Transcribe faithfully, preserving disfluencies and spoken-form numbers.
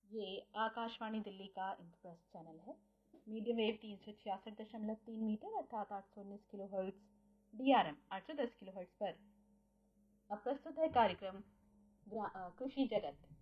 ये आकाशवाणी दिल्ली का इंद्रप्रस्थ चैनल है। मीडियम वेव तीन सौ छियासठ दशमलव तीन मीटर अर्थात आठ सौ उन्नीस kilo hertz D R M आठ सौ दस किलो हर्ट्ज पर अब प्रस्तुत है कार्यक्रम कृषि जगत।